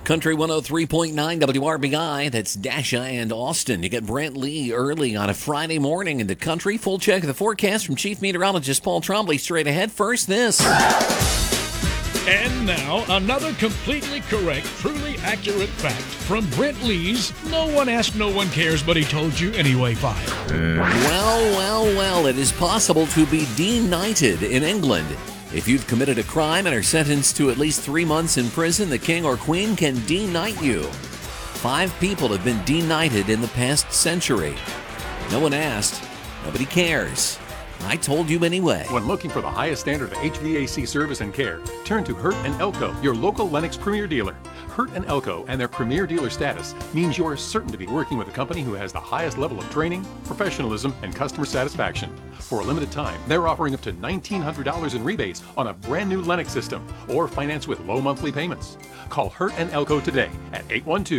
Country 103.9 WRBI, that's Dasha and Austin. You get Brent Lee early on a Friday morning in the country. Full check of the forecast from Chief Meteorologist Paul Trombley. Straight ahead. First, this. And now, another completely correct, truly accurate fact from Brent Lee's No One Asked, No One Cares, But He Told You Anyway file. Well, it is possible to be de-knighted in England. If you've committed a crime and are sentenced to at least 3 months in prison, the king or queen can de-knight you. 5 people have been de-knighted in the past century. No one asked, nobody cares. I told you anyway. When looking for the highest standard of HVAC service and care, turn to Hurt & Elko, your local Lennox Premier dealer. Hurt & Elko and their Premier dealer status means you're certain to be working with a company who has the highest level of training, professionalism, and customer satisfaction. For a limited time, they're offering up to $1,900 in rebates on a brand new Lennox system or finance with low monthly payments. Call Hurt & Elko today at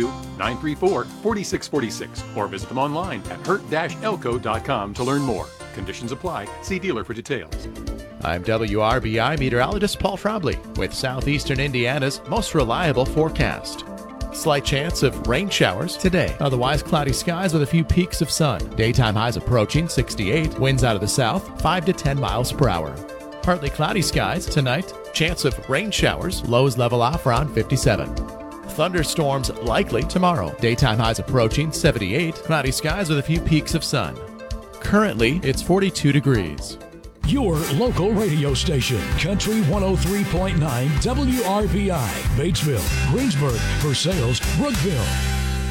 812-934-4646 or visit them online at hurt-elko.com to learn more. Conditions apply. See dealer for details. I'm WRBI meteorologist Paul Trombley with Southeastern Indiana's most reliable forecast. Slight chance of rain showers today. Otherwise, cloudy skies with a few peaks of sun. Daytime highs approaching 68. Winds out of the south, 5 to 10 miles per hour. Partly cloudy skies tonight. Chance of rain showers. Lows level off around 57. Thunderstorms likely tomorrow. Daytime highs approaching 78. Cloudy skies with a few peaks of sun. Currently, it's 42 degrees. Your local radio station, Country 103.9 WRBI, Batesville, Greensburg, Versailles, Brookville.